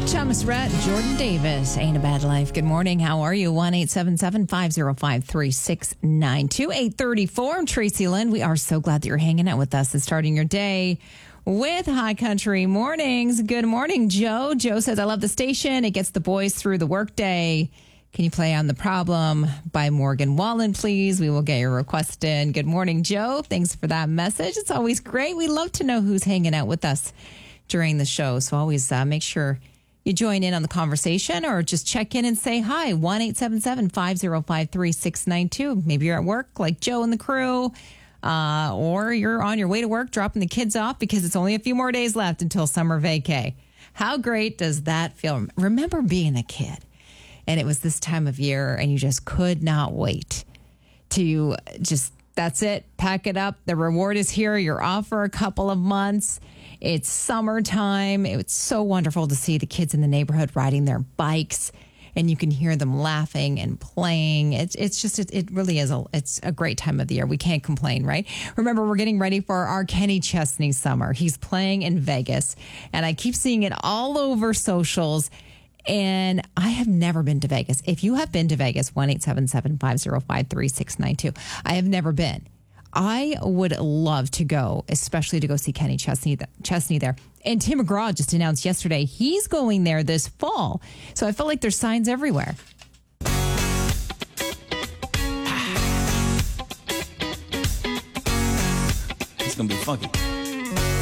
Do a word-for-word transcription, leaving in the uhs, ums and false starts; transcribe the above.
Thomas Rhett, Jordan Davis, Ain't a Bad Life. Good morning. How are you? one eight seven seven, five oh five, three six nine two, eight thirty-four. I'm Tracy Lynn. We are so glad that you're hanging out with us and starting your day with High Country Mornings. Good morning, Joe. Joe says, I love the station. It gets the boys through the workday. Can you play on The Problem by Morgan Wallen, please? We will get your request in. Good morning, Joe. Thanks for that message. It's always great. We love to know who's hanging out with us during the show. So always uh, make sure you join in on the conversation or just check in and say hi. one eight seven seven, five oh five, three six nine two. Maybe you're at work like Joe and the crew, uh, or you're on your way to work dropping the kids off because it's only a few more days left until summer vacay. How great does that feel? Remember being a kid and it was this time of year and you just could not wait to just, that's it, pack it up. The reward is here. You're off for a couple of months. It's summertime. It's so wonderful to see the kids in the neighborhood riding their bikes, and you can hear them laughing and playing. It's it's just it, it really is a it's a great time of the year. We can't complain, right? Remember, we're getting ready for our Kenny Chesney summer. He's playing in Vegas, and I keep seeing it all over socials. And I have never been to Vegas. If you have been to Vegas, one eight seven seven, five oh five, three six nine two. I have never been. I would love to go, especially to go see Kenny Chesney, Chesney there. And Tim McGraw just announced yesterday he's going there this fall. So I feel like there's signs everywhere. It's going to be funky.